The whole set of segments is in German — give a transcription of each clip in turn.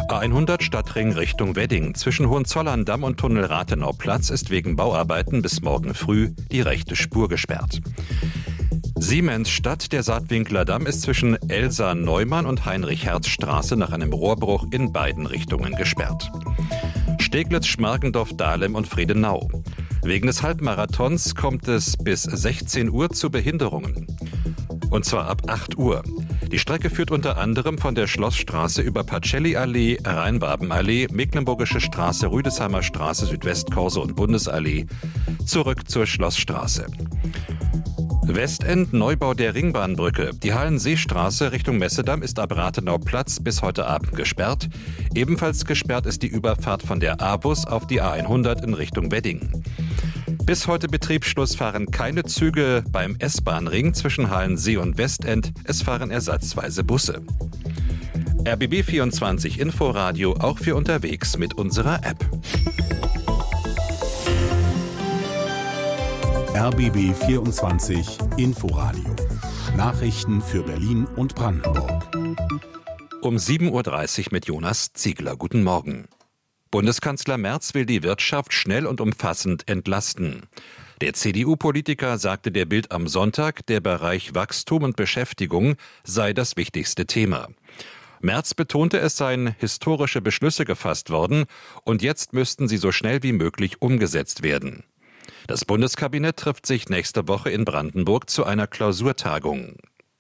A100 Stadtring Richtung Wedding. Zwischen Hohenzollern-Damm und Tunnel Rathenauplatz ist wegen Bauarbeiten bis morgen früh die rechte Spur gesperrt. Siemensstadt, der Saatwinkler Damm, ist zwischen Elsa-Neumann und Heinrich-Herz-Straße nach einem Rohrbruch in beiden Richtungen gesperrt. Steglitz, Schmargendorf, Dahlem und Friedenau. Wegen des Halbmarathons kommt es bis 16 Uhr zu Behinderungen. Und zwar ab 8 Uhr. Die Strecke führt unter anderem von der Schlossstraße über Pacelli-Allee, Rheinwabenallee, Mecklenburgische Straße, Rüdesheimer Straße, Südwestkorso und Bundesallee zurück zur Schlossstraße. Westend, Neubau der Ringbahnbrücke. Die Hallenseestraße Richtung Messedamm ist ab Rathenauplatz bis heute Abend gesperrt. Ebenfalls gesperrt ist die Überfahrt von der A-Bus auf die A100 in Richtung Wedding. Bis heute Betriebsschluss fahren keine Züge beim S-Bahn-Ring zwischen Hallensee und Westend. Es fahren ersatzweise Busse. RBB24 Inforadio auch für unterwegs mit unserer App. RBB24 Inforadio. Nachrichten für Berlin und Brandenburg. Um 7.30 Uhr mit Jonas Ziegler. Guten Morgen. Bundeskanzler Merz will die Wirtschaft schnell und umfassend entlasten. Der CDU-Politiker sagte der Bild am Sonntag, der Bereich Wachstum und Beschäftigung sei das wichtigste Thema. Merz betonte, es seien historische Beschlüsse gefasst worden und jetzt müssten sie so schnell wie möglich umgesetzt werden. Das Bundeskabinett trifft sich nächste Woche in Brandenburg zu einer Klausurtagung.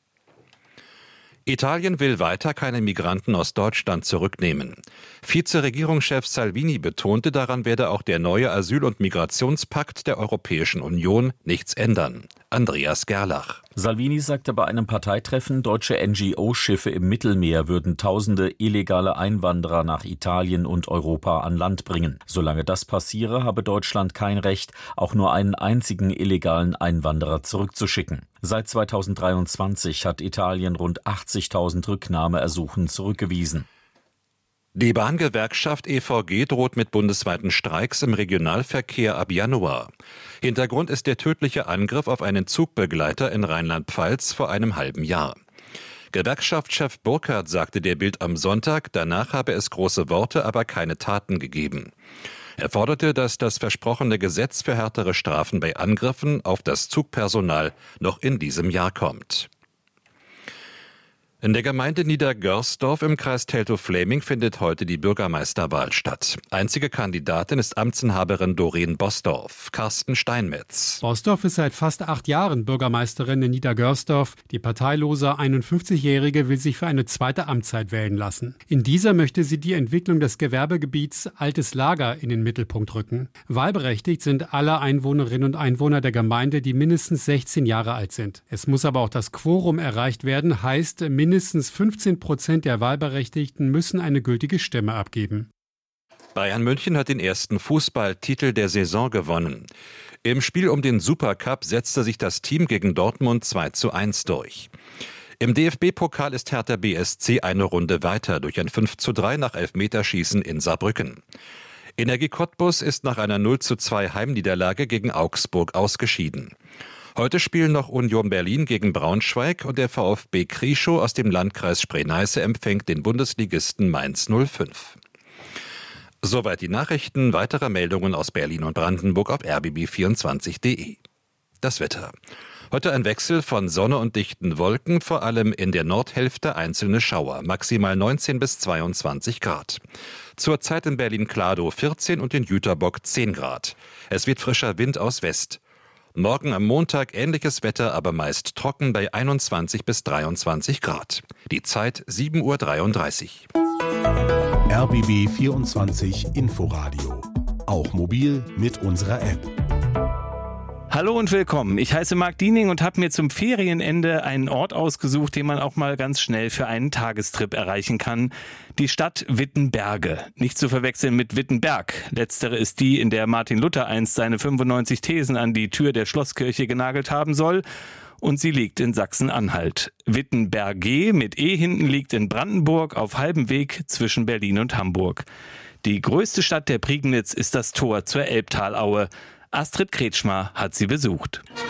Italien will weiter keine Migranten aus Deutschland zurücknehmen. Vizeregierungschef Salvini betonte, daran werde auch der neue Asyl- und Migrationspakt der Europäischen Union nichts ändern. Andreas Gerlach. Salvini sagte bei einem Parteitreffen, deutsche NGO-Schiffe im Mittelmeer würden tausende illegale Einwanderer nach Italien und Europa an Land bringen. Solange das passiere, habe Deutschland kein Recht, auch nur einen einzigen illegalen Einwanderer zurückzuschicken. Seit 2023 hat Italien rund 80.000 Rücknahmeersuchen zurückgewiesen. Die Bahngewerkschaft EVG droht mit bundesweiten Streiks im Regionalverkehr ab Januar. Hintergrund ist der tödliche Angriff auf einen Zugbegleiter in Rheinland-Pfalz vor einem halben Jahr. Gewerkschaftschef Burkhardt sagte der Bild am Sonntag, danach habe es große Worte, aber keine Taten gegeben. Er forderte, dass das versprochene Gesetz für härtere Strafen bei Angriffen auf das Zugpersonal noch in diesem Jahr kommt. In der Gemeinde Niedergörsdorf im Kreis Teltow-Fläming findet heute die Bürgermeisterwahl statt. Einzige Kandidatin ist Amtsinhaberin Doreen Bosdorf. Carsten Steinmetz. Bosdorf ist seit fast 8 Jahren Bürgermeisterin in Niedergörsdorf. Die parteilose 51-Jährige will sich für eine zweite Amtszeit wählen lassen. In dieser möchte sie die Entwicklung des Gewerbegebiets Altes Lager in den Mittelpunkt rücken. Wahlberechtigt sind alle Einwohnerinnen und Einwohner der Gemeinde, die mindestens 16 Jahre alt sind. Es muss aber auch das Quorum erreicht werden, heißt mindestens 15% der Wahlberechtigten müssen eine gültige Stimme abgeben. Bayern München hat den ersten Fußballtitel der Saison gewonnen. Im Spiel um den Supercup setzte sich das Team gegen Dortmund 2:1 durch. Im DFB-Pokal ist Hertha BSC eine Runde weiter durch ein 5:3 nach Elfmeterschießen in Saarbrücken. Energie Cottbus ist nach einer 0:2 Heimniederlage gegen Augsburg ausgeschieden. Heute spielen noch Union Berlin gegen Braunschweig und der VfB Krieschow aus dem Landkreis Spree-Neiße empfängt den Bundesligisten Mainz 05. Soweit die Nachrichten. Weitere Meldungen aus Berlin und Brandenburg auf rbb24.de. Das Wetter. Heute ein Wechsel von Sonne und dichten Wolken, vor allem in der Nordhälfte einzelne Schauer, maximal 19 bis 22 Grad. Zurzeit in Berlin-Kladow 14 und in Jüterbock 10 Grad. Es wird frischer Wind aus West. Morgen am Montag ähnliches Wetter, aber meist trocken bei 21 bis 23 Grad. Die Zeit 7:33 Uhr. RBB 24 Inforadio. Auch mobil mit unserer App. Hallo und willkommen. Ich heiße Marc Diening und habe mir zum Ferienende einen Ort ausgesucht, den man auch mal ganz schnell für einen Tagestrip erreichen kann. Die Stadt Wittenberge. Nicht zu verwechseln mit Wittenberg. Letztere ist die, in der Martin Luther einst seine 95 Thesen an die Tür der Schlosskirche genagelt haben soll. Und sie liegt in Sachsen-Anhalt. Wittenberge mit E hinten liegt in Brandenburg auf halbem Weg zwischen Berlin und Hamburg. Die größte Stadt der Prignitz ist das Tor zur Elbtalaue. Astrid Kretschmer hat sie besucht.